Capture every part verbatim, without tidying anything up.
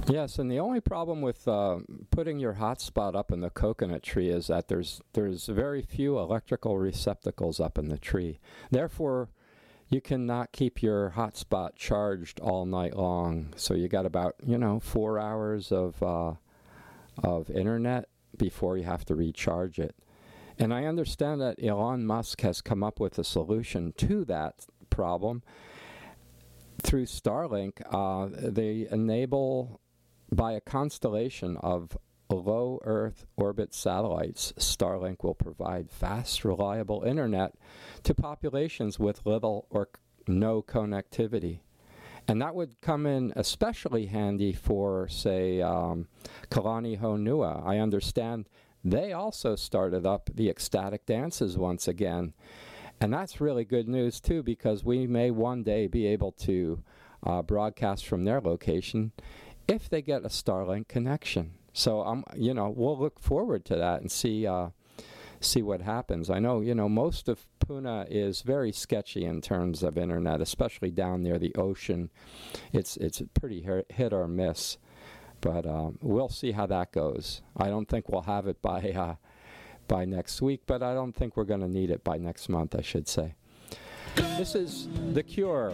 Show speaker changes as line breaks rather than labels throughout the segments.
Yes, and the only problem with uh, putting your hotspot up in the coconut tree is that there's there's very few electrical receptacles up in the tree. Therefore, you cannot keep your hotspot charged all night long. So you got about, you know, four hours of uh, of internet before you have to recharge it. And I understand that Elon Musk has come up with a solution to that problem. Through Starlink, uh, they enable, by a constellation of low Earth orbit satellites, Starlink will provide fast, reliable internet to populations with little or no connectivity. And that would come in especially handy for, say, um, Kalani Honua. I understand they also started up the ecstatic dances once again. And that's really good news, too, because we may one day be able to uh, broadcast from their location if they get a Starlink connection. So, um, you know, we'll look forward to that and see uh, see what happens. I know, you know, most of Puna is very sketchy in terms of internet, especially down near the ocean. It's it's pretty hit or miss, but um, we'll see how that goes. I don't think we'll have it by uh, by next week, but I don't think we're going to need it by next month, I should say. This is The Cure,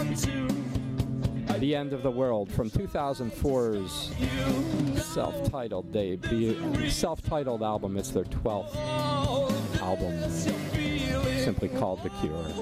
The End of the World, from two thousand four's self-titled debut, self-titled album. It's their twelfth album, simply called The Cure.